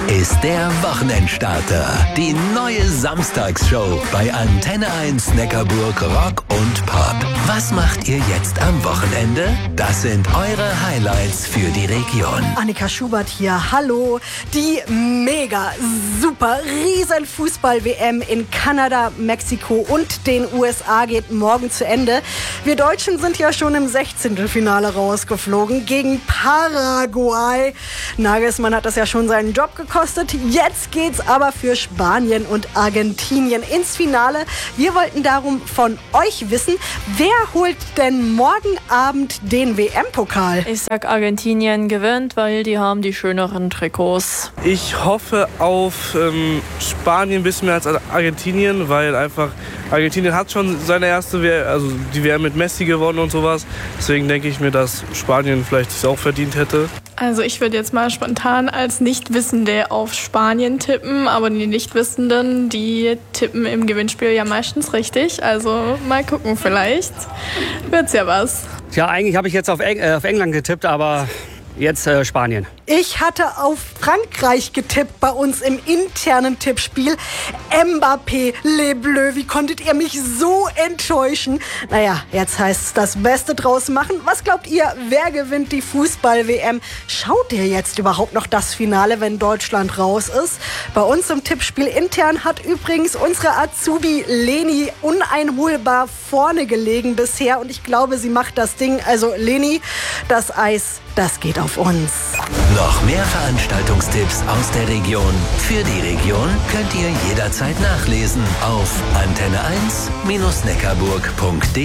ist der Wochenendstarter. Die neue Samstagsshow bei Antenne 1 Neckarburg Rock und Pop. Was macht ihr jetzt am Wochenende? Das sind eure Highlights für die Region. Annika Schubert hier, hallo. Die mega, super, riesen Fußball-WM in Kanada, Mexiko und den USA geht morgen zu Ende. Wir Deutschen sind ja schon im 16. Finale rausgeflogen gegen Paraguay. Nagelsmann hat das ja schon seinen Job gekostet. Jetzt geht's aber für Spanien und Argentinien ins Finale. Wir wollten darum von euch wissen, wer holt denn morgen Abend den WM-Pokal? Ich sag, Argentinien gewinnt, weil die haben die schöneren Trikots. Ich hoffe auf Spanien ein bisschen mehr als Argentinien, weil einfach Argentinien hat schon seine erste WM, also die WM mit Messi gewonnen und sowas. Deswegen denke ich mir, dass Spanien vielleicht es auch verdient hätte. Also ich würde jetzt mal spontan als Nichtwissende auf Spanien tippen, aber die Nichtwissenden, die tippen im Gewinnspiel ja meistens richtig. Also mal gucken, vielleicht wird's ja was. Ja, eigentlich habe ich jetzt auf England getippt, aber jetzt Spanien. Ich hatte auf Frankreich getippt bei uns im internen Tippspiel. Mbappé, Les Bleus, wie konntet ihr mich so enttäuschen? Naja, jetzt heißt es das Beste draus machen. Was glaubt ihr, wer gewinnt die Fußball-WM? Schaut ihr jetzt überhaupt noch das Finale, wenn Deutschland raus ist? Bei uns im Tippspiel intern hat übrigens unsere Azubi Leni uneinholbar vorne gelegen bisher. Und ich glaube, sie macht das Ding. Also Leni, das Eis, das geht auf uns. Noch mehr Veranstaltungstipps aus der Region. Für die Region könnt ihr jederzeit nachlesen auf antenne1-neckarburg.de.